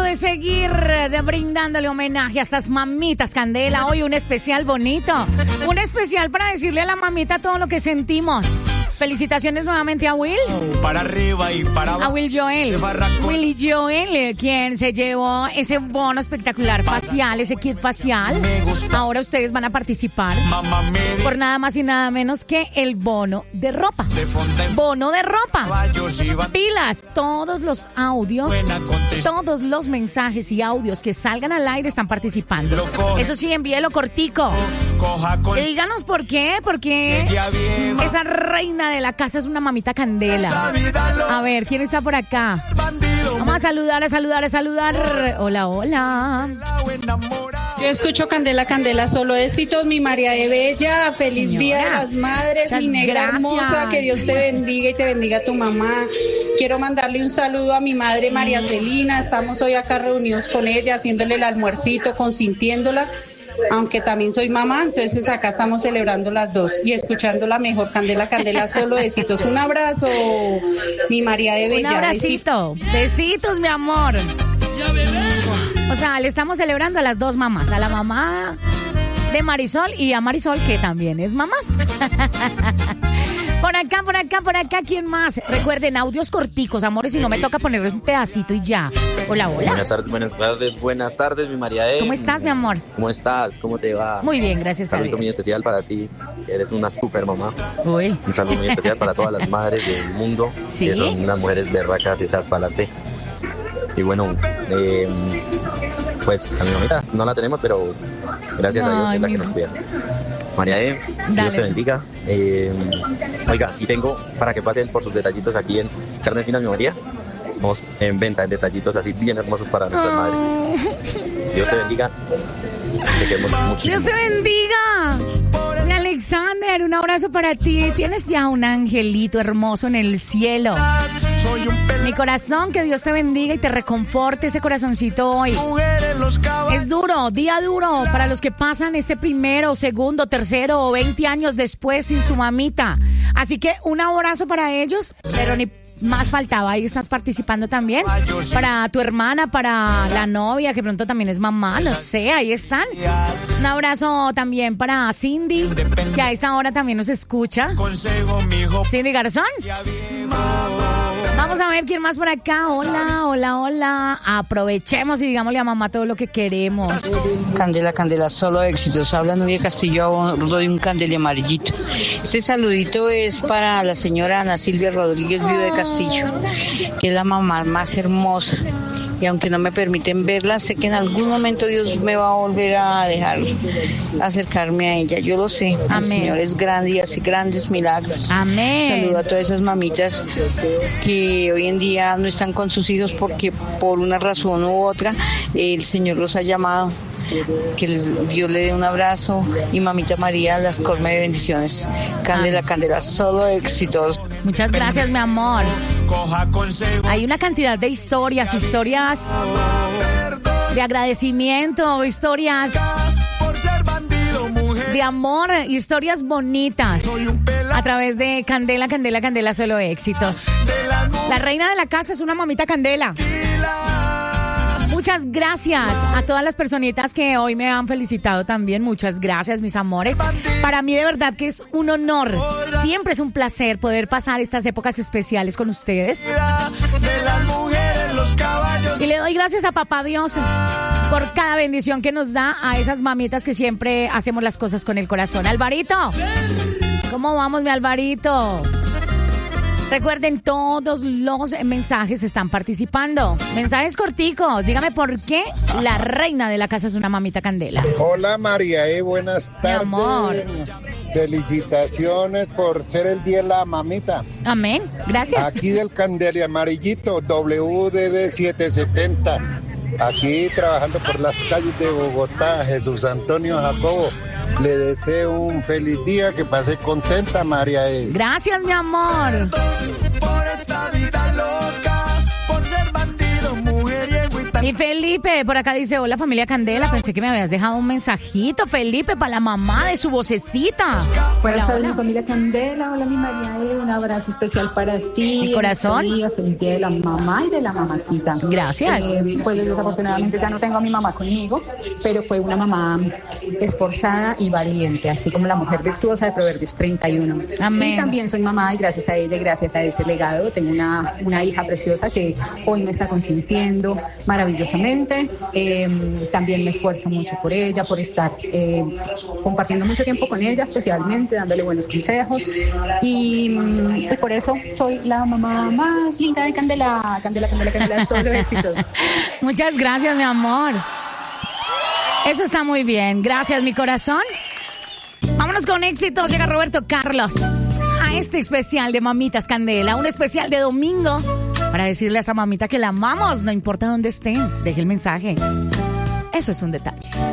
de seguir brindándole homenaje a estas mamitas Candela. Hoy un especial bonito. Un especial para decirle a la mamita todo lo que sentimos. Felicitaciones nuevamente a Will. Para arriba y para abajo. A Will Joel. Willy Joel, quien se llevó ese bono espectacular facial, ese kit facial. Ahora ustedes van a participar por nada más y nada menos que el bono de ropa. Bono de ropa. Pilas, todos los audios, todos los mensajes y audios que salgan al aire están participando. Eso sí, envíelo cortico. Y díganos por qué, porque esa reina de la casa es una mamita Candela. A ver, ¿quién está por acá? Vamos a saludar. Hola, hola. Yo escucho Candela, Candela, solo éxitos, mi María de Bella. Feliz Señora, Día de las Madres, mi negra hermosa. Que Dios te bendiga y te bendiga a tu mamá. Quiero mandarle un saludo a mi madre María Celina. Estamos hoy acá reunidos con ella, haciéndole el almuercito, consintiéndola. Aunque también soy mamá, entonces acá estamos celebrando las dos y escuchando la mejor Candela, Candela, solo besitos. Un abrazo, mi María de Bella. Un abracito. Besitos, mi amor. O sea, le estamos celebrando a las dos mamás, a la mamá de Marisol y a Marisol, que también es mamá. Por acá, ¿quién más? Recuerden, audios corticos, amores, y no me toca ponerles un pedacito y ya. Hola. Buenas tardes, mi María E. ¿Cómo estás, mi amor? ¿Cómo estás? ¿Cómo te va? Muy bien, gracias a Dios. Un saludo muy especial para ti, que eres una super mamá. Uy. Un saludo muy especial para todas las madres del mundo, ¿sí? Que son unas mujeres berracas echadas para adelante. Y bueno, pues a mi mamita no la tenemos, pero gracias a Dios es la que nos cuida. María E, Dios te bendiga. Oiga, y tengo para que pasen por sus detallitos aquí en Carnes Finas, mi María. Estamos en venta en detallitos así bien hermosos para nuestras madres. Dios te bendiga. Te queremos muchísimo. Dios te bendiga. Mi Alexander, un abrazo para ti. Tienes ya un angelito hermoso en el cielo. Mi corazón, que Dios te bendiga y te reconforte ese corazoncito hoy. Es duro, día duro para los que pasan este primero, segundo, tercero o 20 años después sin su mamita. Así que un abrazo para ellos, pero ni más faltaba, ahí estás participando también. Para tu hermana, para la novia, que pronto también es mamá, no sé, ahí están. Un abrazo también para Cindy, que a esta hora también nos escucha. Cindy Garzón. Vamos a ver quién más por acá. Hola. Aprovechemos y digámosle a mamá todo lo que queremos. Candela, Candela, solo éxitos. Habla Nubia Castillo a bordo de un candele amarillito. Este saludito es para la señora Ana Silvia Rodríguez, viuda de Castillo, que es la mamá más hermosa. Y aunque no me permiten verla, sé que en algún momento Dios me va a volver a dejar acercarme a ella. Yo lo sé. Amén. El Señor es grande y hace grandes milagros. Amén. Saludo a todas esas mamitas que hoy en día no están con sus hijos porque por una razón u otra el Señor los ha llamado. Que Dios le dé un abrazo y mamita María las colme de bendiciones. Candela, Candela, solo éxitos. Muchas gracias, mi amor. Hay una cantidad de historias de agradecimiento, historias de amor, historias bonitas a través de Candela, Candela, Candela, solo éxitos. La reina de la casa es una mamita Candela. Muchas gracias a todas las personitas que hoy me han felicitado también. Muchas gracias, mis amores. Para mí de verdad que es un honor. Siempre es un placer poder pasar estas épocas especiales con ustedes. Y le doy gracias a Papá Dios por cada bendición que nos da a esas mamitas que siempre hacemos las cosas con el corazón. Alvarito, ¿cómo vamos, mi Alvarito? Recuerden, todos los mensajes están participando. Mensajes corticos. Dígame por qué la reina de la casa es una mamita Candela. Hola, María E. Buenas tardes. Mi amor. Felicitaciones por ser el día de la mamita. Amén. Gracias. Aquí del Candela Amarillito, WDD 770. Aquí trabajando por las calles de Bogotá, Jesús Antonio Jacobo. Le deseo un feliz día, que pase contenta, María E. Gracias, mi amor. Y Felipe, por acá dice, hola familia Candela, pensé que me habías dejado un mensajito, Felipe, para la mamá de su vocecita. Buenas tardes, mi familia Candela, hola mi María, un abrazo especial para ti. Mi corazón. Feliz día de la mamá y de la mamacita. Gracias. Pues desafortunadamente ya no tengo a mi mamá conmigo, pero fue una mamá esforzada y valiente, así como la mujer virtuosa de Proverbios 31. Amén. Y también soy mamá y gracias a ella y gracias a ese legado tengo una hija preciosa que hoy me está consintiendo maravillosamente. También me esfuerzo mucho por ella, por estar compartiendo mucho tiempo con ella, especialmente dándole buenos consejos y por eso soy la mamá más linda de Candela, solo éxitos. Muchas gracias, mi amor. Eso está muy bien. Gracias, mi corazón. Vámonos con éxitos. Llega Roberto Carlos a este especial de Mamitas Candela, un especial de domingo para decirle a esa mamita que la amamos, no importa dónde esté. Deje el mensaje. Eso es un detalle.